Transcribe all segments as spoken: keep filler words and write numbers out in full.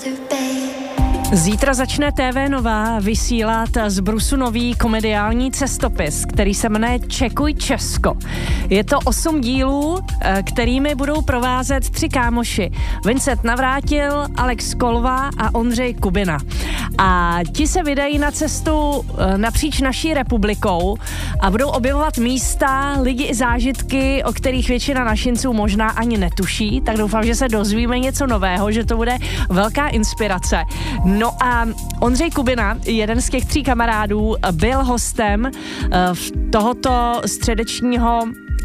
Zítra začne T V Nova vysílat z Brusu nový komediální cestopis, který se jmenuje Čekuj Česko. Je to osm dílů, kterými budou provázet tři kámoši. Vincent Navrátil, Alex Kolva a Ondřej Kubina. A ti se vydají na cestu napříč naší republikou a budou objevovat místa, lidi i zážitky, o kterých většina našinců možná ani netuší, tak doufám, že se dozvíme něco nového, že to bude velká inspirace. No a Ondřej Kubina, jeden z těch tří kamarádů, byl hostem v tohoto středečního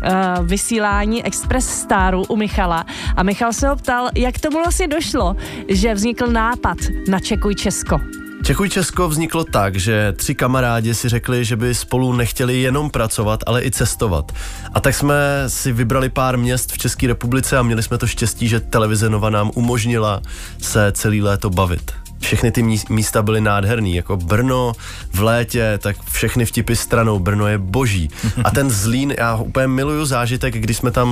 vysílání Express Staru u Michala a Michal se ho ptal, jak tomu vlastně došlo, že vznikl nápad na Čekuj Česko. Čekuj Česko vzniklo tak, že tři kamarádi si řekli, že by spolu nechtěli jenom pracovat, ale i cestovat. A tak jsme si vybrali pár měst v České republice a měli jsme to štěstí, že televize Nova nám umožnila se celý léto bavit. Všechny ty místa byly nádherný, jako Brno v létě, tak všechny vtipy stranou, Brno je boží. A ten Zlín, já úplně miluju zážitek, když jsme tam uh,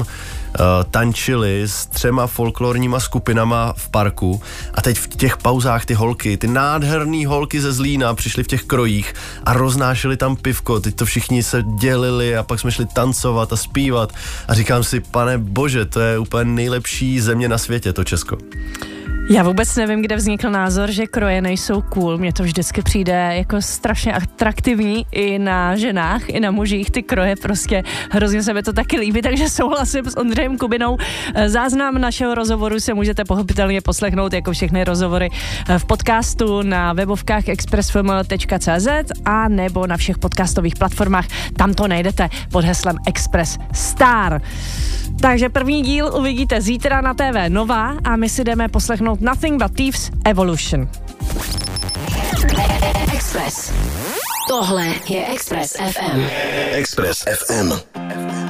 tančili s třema folklorníma skupinama v parku a teď v těch pauzách ty holky, ty nádherný holky ze Zlína přišly v těch krojích a roznášeli tam pivko, teď to všichni se dělili a pak jsme šli tancovat a zpívat a říkám si, pane bože, to je úplně nejlepší země na světě, to Česko. Já vůbec nevím, kde vznikl názor, že kroje nejsou cool. Mně to vždycky přijde jako strašně atraktivní i na ženách, i na mužích. Ty kroje prostě hrozně se mi to taky líbí, takže souhlasím s Ondřejem Kubinou. Záznam našeho rozhovoru se můžete pochopitelně poslechnout jako všechny rozhovory v podcastu na webovkách express f m tečka c z a nebo na všech podcastových platformách. Tam to najdete pod heslem Express Star. Takže první díl uvidíte zítra na T V Nova a my si jdeme poslechnout Nothing But Thieves Evolution. Express. Tohle je Express F M. Express F M.